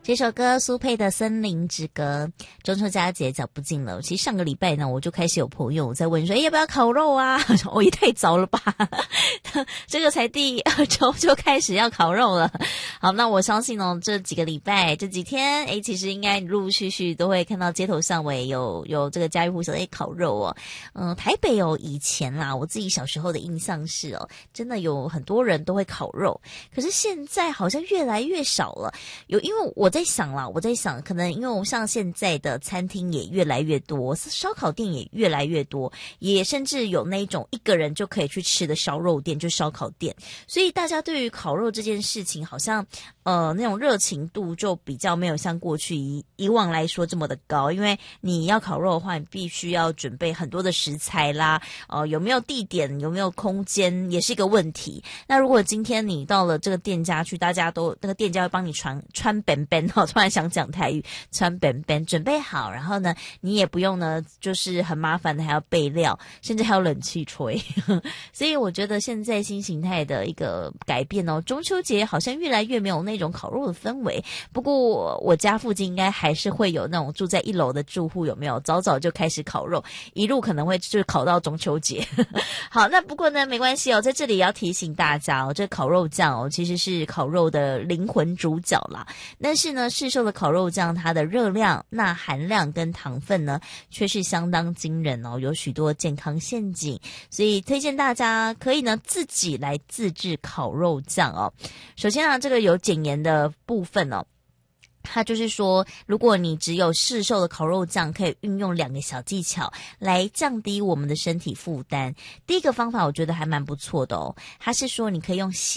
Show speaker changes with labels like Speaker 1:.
Speaker 1: 这首歌苏芮的《森林之歌》。中秋佳节脚不近了，其实上个礼拜呢，我就开始有朋友在问说，要不要烤肉啊？我也太早了吧，这个才第2周就开始要烤肉了。好，那我相信哦，这几个礼拜这几天，其实应该陆陆续续都会看到街头巷尾有这个家喻户晓的烤肉哦。台北以前啦，我自己小时候的印象是真的有很多人都会烤肉，可是现在好像越来越少了。因为我在想，可能因为像现在的餐厅也越来越多，烧烤店也越来越多，也甚至有那种一个人就可以去吃的烧肉店，就烧烤店，所以大家对于烤肉这件事情好像那种热情度就比较没有像过去以往来说这么的高，因为你要烤肉的话，你必须要准备很多的食材啦，有没有地点，有没有空间也是一个问题。那如果今天你到了这个店家去，大家都那个店家会帮你穿本本突然想讲台语，穿本本准备好，然后呢你也不用呢就是很麻烦的还要备料，甚至还有冷气吹所以我觉得现在新形态的一个改变中秋节好像越来越没有那种烤肉的氛围。不过我家附近应该还是会有那种住在1楼的住户，有没有早早就开始烤肉，一路可能会就是烤到中秋节好，那不过呢没关系在这里也要提醒大家这烤肉酱其实是烤肉的灵魂主角啦。但是呢市售的烤肉酱它的热量、钠含量跟糖分呢却是相当惊人有许多健康陷阱，所以推荐大家可以呢自己来自制烤肉酱首先这个有减盐的部分它就是说，如果你只有市售的烤肉酱，可以运用2个小技巧来降低我们的身体负担。第一个方法我觉得还蛮不错的它是说你可以用